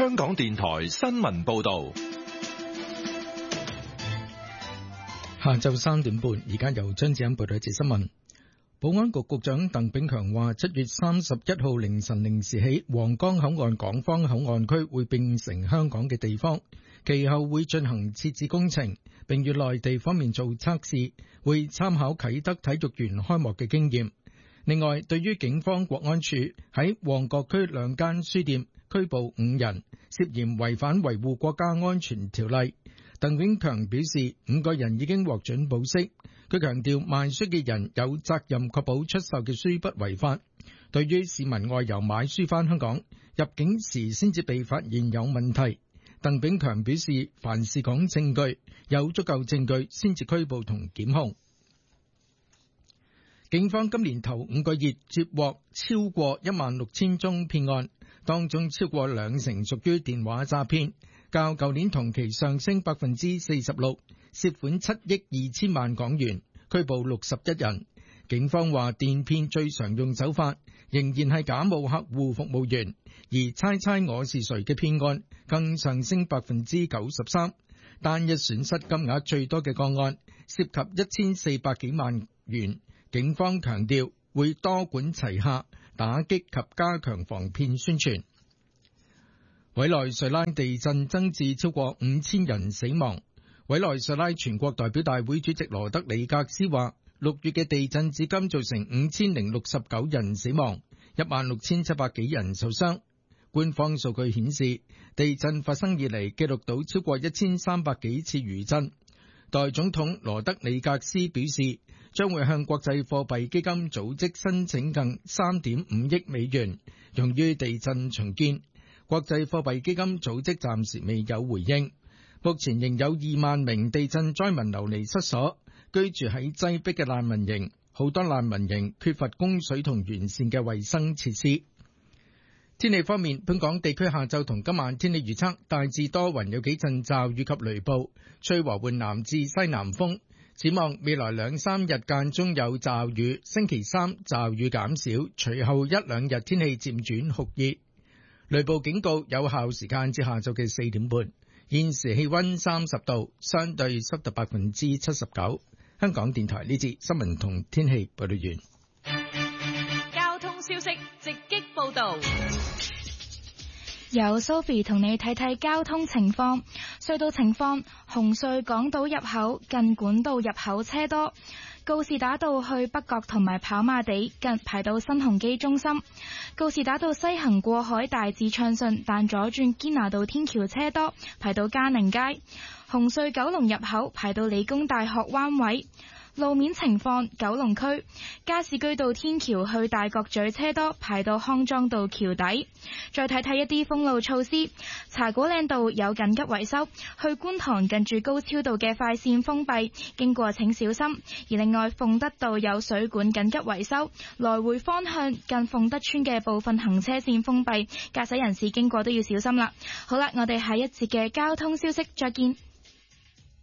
香港電台新聞報道。 下晝3點半，而家由張子欣報道一節新聞。保安局局長鄧炳強話，7月31號凌晨0時起，皇崗口岸港方口岸區會並成香港嘅地方，其後會進行設置工程，並與內地方面做測試，會參考啟德體育園開幕嘅經驗。另外，對於警方國安處喺旺角區2間書店拘捕5人，涉嫌違反維護國家安全條例，鄧炳強表示5個人已經獲准保釋。佢強調賣書嘅人有責任確保出售嘅書不違法。對於市民外遊買書返香港，入境時先至被發現有問題，鄧炳強表示凡事講證據，有足夠證據先至拘捕同檢控。警方今年頭5個月接獲超過16000宗騙案，當中超過20%屬於電話詐騙，較舊年同期上升46%，涉款7億2千萬港元，拘捕61人。警方話電騙最常用手法仍然係假冒客戶服務員，而猜猜我是誰嘅騙案更上升93%，單日損失金額最多嘅個案涉及1400幾萬元。警方強調會多管齊下，打擊及加強防騙宣傳。委內瑞拉地震增至超過5000人死亡。委內瑞拉全國代表大會主席羅德里格斯話，6月嘅地震至今造成5069人死亡，16700幾人受傷。官方數據顯示，地震發生以嚟記錄到超過1300幾次餘震。代總統羅德里格斯表示，將會向國際貨幣基金組織申請近3.5億美元，用於地震重建。國際貨幣基金組織暫時未有回應。目前仍有2萬名地震災民流離失所，居住喺擠迫嘅難民營，好多難民營缺乏供水同完善嘅衛生設施。天氣方面，本港地區下晝同今晚天氣預測大致多雲，有幾陣驟雨及雷暴，吹和緩南至西南風。展望未來2-3日間中有驟雨，星期三驟雨減少，隨後1-2日天氣漸轉酷熱。雷暴警告有效時間至下晝嘅4點半。現時氣溫30度，相對濕度79%。香港電台呢節新聞同天氣報道完。 交通消息直擊報道。 由 Sophie 同你睇睇交通情況。隧道情況，紅隧港島入口近管道入口車多，告士打道去北角同埋跑馬地近排到新鴻基中心，告士打道西行過海大致暢順，但左轉堅拿道天橋車多，排到嘉寧街。紅隧九龍入口排到理工大學灣位。路面情況，九龍區加士居道天橋去大角咀車多，排到康莊道橋底。再睇睇一啲封路措施，茶果嶺道有緊急維修，去觀塘近住高超道嘅快線封閉，經過請小心。而另外鳳德道有水管緊急維修，來回方向近鳳德村嘅部分行車線封閉，駕駛人士經過都要小心啦。好啦，我哋下一節嘅交通消息再見。